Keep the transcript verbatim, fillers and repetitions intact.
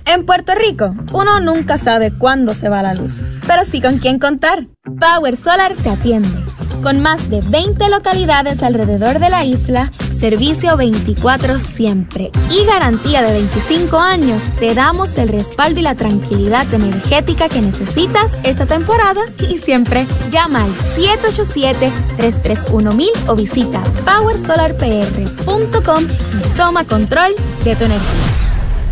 En Puerto Rico, uno nunca sabe cuándo se va la luz, pero sí con quién contar. Power Solar te atiende. Con más de veinte localidades alrededor de la isla, servicio veinticuatro siempre y garantía de veinticinco años, te damos el respaldo y la tranquilidad energética que necesitas esta temporada y siempre. Llama al siete ocho siete, tres tres uno mil o visita power solar p r punto com y toma control de tu energía.